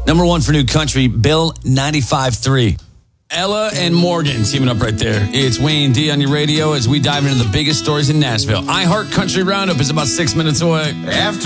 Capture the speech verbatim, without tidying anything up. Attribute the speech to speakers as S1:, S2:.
S1: Number one for new country, Bill ninety-five three. Ella and Morgan teaming up right there. It's Wayne D on your radio as we dive into the biggest stories in Nashville. iHeart Country Roundup is about six minutes away.
S2: After